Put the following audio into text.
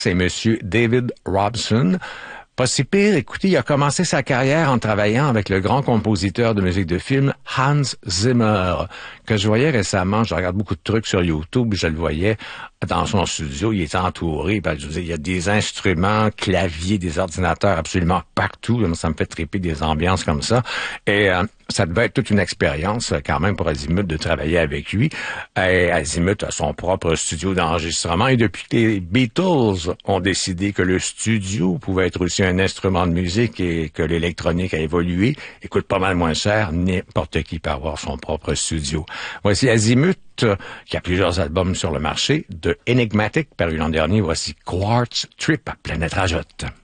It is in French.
C'est Monsieur David Robson. Pas si pire, écoutez, il a commencé sa carrière en travaillant avec le grand compositeur de musique de film Hans Zimmer, que je voyais récemment. Je regarde beaucoup de trucs sur YouTube, je le voyais dans son studio, il était entouré, je veux dire, il y a des instruments, claviers, des ordinateurs absolument partout. Ça me fait triper des ambiances comme ça. Et ça devait être toute une expérience quand même pour Azimut de travailler avec lui. Et Azimut a son propre studio d'enregistrement et depuis que les Beatles ont décidé que le studio pouvait être aussi un instrument de musique et que l'électronique a évolué, il coûte pas mal moins cher, n'importe qui peut avoir son propre studio. Voici Azimut, qui a plusieurs albums sur le marché, de Enigmatic, paru l'an dernier. Voici Quartz Trip, Planète Rajotte.